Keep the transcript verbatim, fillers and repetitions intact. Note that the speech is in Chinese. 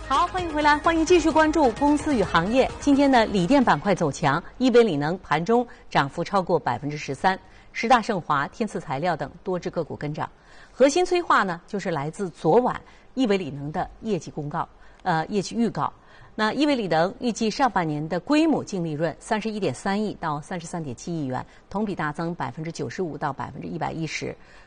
好，欢迎回来，欢迎继续关注公司与行业。今天呢，锂电板块走强，亿纬锂能盘中涨幅超过百分之十三，十大盛华、天赐材料等多只个股跟涨。核心催化呢，就是来自昨晚亿纬锂能的业绩公告，呃，业绩预告。那亿纬锂能预计上半年的规模净利润三十一点三亿到三十三点七亿元，同比大增百分之九十五到百分之一百一十，